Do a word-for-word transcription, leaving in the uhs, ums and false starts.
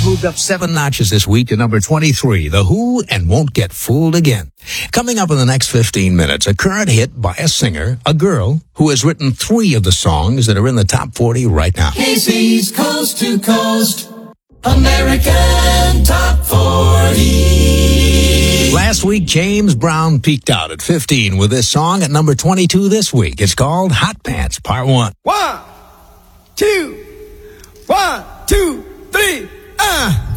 moved up seven notches this week to number twenty-three, The Who and Won't Get Fooled Again. Coming up in the next fifteen minutes, a current hit by a singer, a girl, who has written three of the songs that are in the top forty right now. K C's Coast to Coast American Top forty. Last week, James Brown peaked out at fifteen with this song at number twenty-two this week. It's called Hot Pants, Part one. One, two, one, two, three, uh.